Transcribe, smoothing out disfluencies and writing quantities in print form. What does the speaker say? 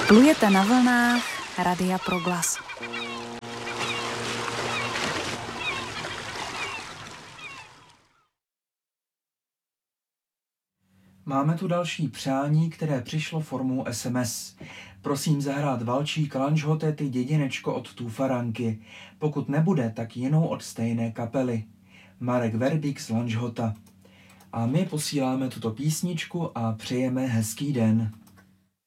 Plujete na vlnách Radia Proglas. Máme tu další přání, které přišlo formou SMS. Prosím zahrát Valčík Lanžhotety Děděnečko od Tůfaranky. Pokud nebude, tak jinou od stejné kapely. Marek Verbík z Lanžhota. A my posíláme tuto písničku a přejeme hezký den.